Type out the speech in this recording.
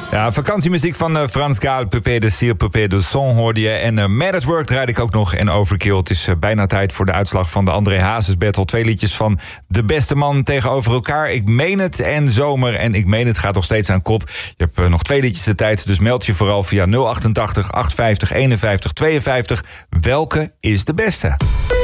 Ja, vakantiemuziek van Frans Gaal, Pepe de Cire, Pepe de Son hoorde je. En Mad at Work draaide ik ook nog en Overkill. Het is bijna tijd voor de uitslag van de André Hazes Battle. 2 liedjes van de beste man tegenover elkaar. Ik meen het en Zomer en Ik meen het gaat nog steeds aan kop. Je hebt nog 2 liedjes de tijd, dus meld je vooral via 088 850 51 52. Welke is de beste?